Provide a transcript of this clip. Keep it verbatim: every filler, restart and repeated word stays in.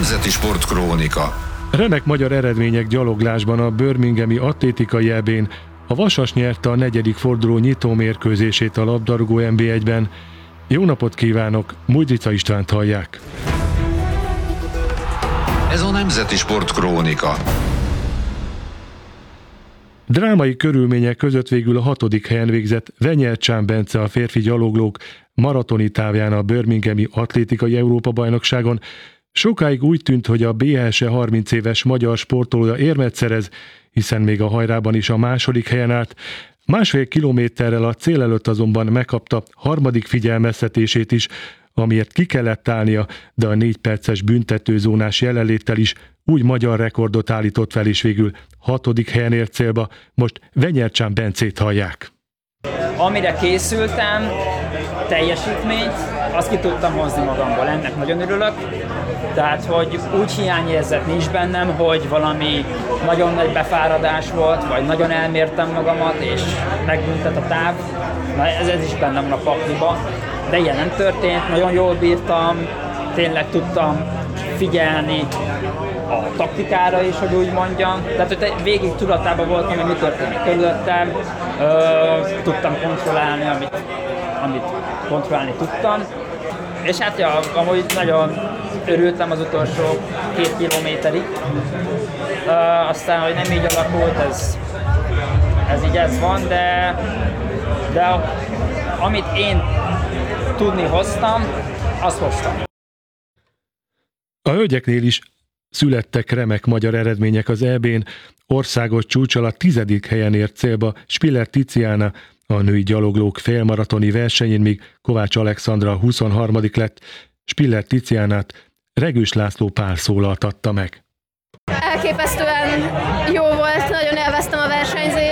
Nemzeti Sportkrónika. Remek magyar eredmények gyaloglásban a birminghami atlétikai é bén. A Vasas nyerte a negyedik forduló nyitó mérkőzését a labdarúgó en bé egyben. Jó napot kívánok, Mújdrica Istvánt hallják. Ez a Nemzeti Sportkrónika. Drámai körülmények között végül a hatodik helyen végzett Venyelcsán Bence a férfi gyaloglók maratoni távján a birminghami atlétikai Európa-bajnokságon. Sokáig úgy tűnt, hogy a bé el es e harminc éves magyar sportolója érmet szerez, hiszen még a hajrában is a második helyen állt. Másfél kilométerrel a cél előtt azonban megkapta harmadik figyelmeztetését is, amiért ki kellett állnia, de a négy perces büntetőzónás jelenléttel is új magyar rekordot állított fel, és végül hatodik helyen ért célba. Most Venyelcsán Bencét hallják. Amire készültem, teljesítményt, azt ki tudtam hozni magamból, ennek nagyon örülök. Tehát, hogy úgy hiányérzet nincs bennem, hogy valami nagyon nagy befáradás volt, vagy nagyon elmértem magamat, és megbüntet a táv. Na, ez, ez is bennem van a pakliba. De ilyen nem történt, nagyon jól bírtam, tényleg tudtam figyelni a taktikára is, hogy úgy mondjam. Tehát, hogy végig tudatában voltam, hogy mi történik körülöttem, Ö, tudtam kontrollálni, amit, amit kontrollálni tudtam. És hát ja, amúgy nagyon örültem az utolsó két kilométerig. Ö, aztán, hogy nem így alakult, ez, ez így ez van, de, de amit én tudni hoztam, azt hoztam. A hölgyeknél is születtek remek magyar eredmények az é bén. Országos csúccsal a tizedik helyen ért célba Spiller Tiziana a női gyaloglók félmaratoni versenyén, míg Kovács Alexandra huszonharmadik lett. Spiller Tizianát Regős László Pál szólaltatta meg. Elképesztően jó volt, nagyon élveztem a versenyzést.